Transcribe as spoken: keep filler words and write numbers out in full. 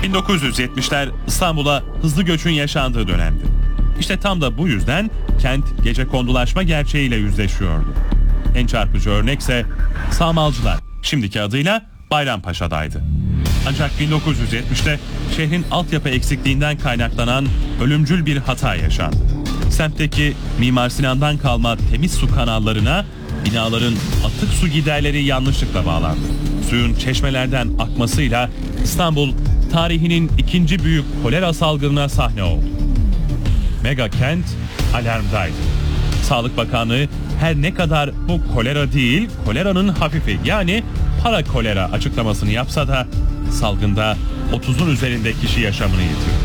bin dokuz yüz yetmişler İstanbul'a hızlı göçün yaşandığı dönemdi. İşte tam da bu yüzden kent gecekondulaşma gerçeğiyle yüzleşiyordu. En çarpıcı örnekse Sağmalcılar, şimdiki adıyla Bayrampaşa'daydı. Ancak bin dokuz yüz yetmişte şehrin altyapı eksikliğinden kaynaklanan ölümcül bir hata yaşandı. Semtteki Mimar Sinan'dan kalma temiz su kanallarına binaların atık su giderleri yanlışlıkla bağlandı. Suyun çeşmelerden akmasıyla İstanbul tarihinin ikinci büyük kolera salgınına sahne oldu. Mega kent alarmdaydı. Sağlık Bakanlığı her ne kadar bu kolera değil, koleranın hafifi yani para kolera açıklamasını yapsa da salgında otuzun üzerinde kişi yaşamını yitirdi.